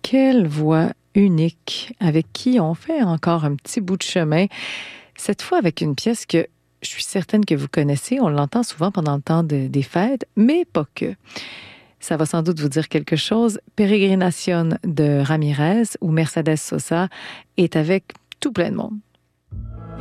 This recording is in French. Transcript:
quelle voix unique, avec qui on fait encore un petit bout de chemin. Cette fois avec une pièce que je suis certaine que vous connaissez. On l'entend souvent pendant le temps des fêtes, mais pas que. Ça va sans doute vous dire quelque chose. Peregrinación de Ramirez, où Mercedes Sosa est avec tout plein de monde.